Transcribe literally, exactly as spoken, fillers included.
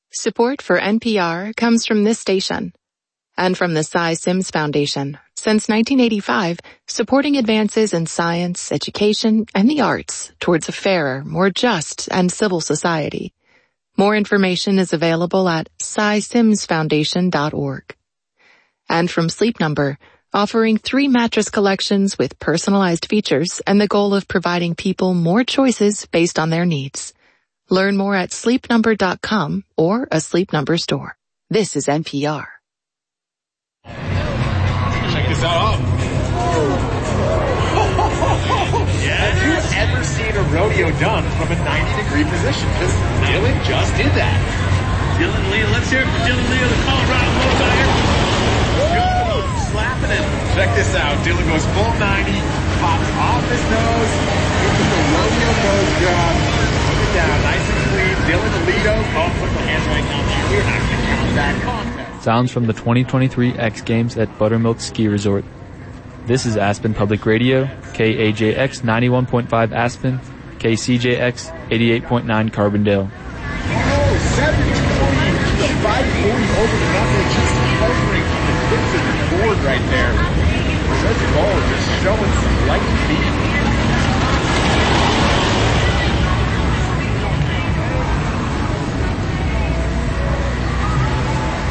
Support for N P R comes from this station and from the Cy Sims Foundation. Since nineteen eighty-five, supporting advances in science, education, and the arts towards a fairer, more just, and civil society. More information is available at cy sims foundation dot org. And from Sleep Number, offering three mattress collections with personalized features and the goal of providing people more choices based on their needs. Learn more at sleep number dot com or a Sleep Number store. This is N P R. Check this out. Yeah. Have you ever seen a rodeo done from a ninety degree position? Because Dylan just did that. Dylan Lee, let's hear it for Dylan Lee of the Colorado Bullfighters. Slapping it. Check this out. Dylan goes full ninety, pops off his nose, into the rodeo nose job. Put it down, nice and clean. Dylan Alito. Oh, put the hands right down there. We're not going to count that contest. Sounds from the twenty twenty-three X Games at Buttermilk Ski Resort. This is Aspen Public Radio, K A J X ninety-one point five Aspen, K C J X eighty-eight point nine Carbondale. Oh, seven twenty, the five forty over the number, just covering the tips of the board right there. Such ball just showing some light feet.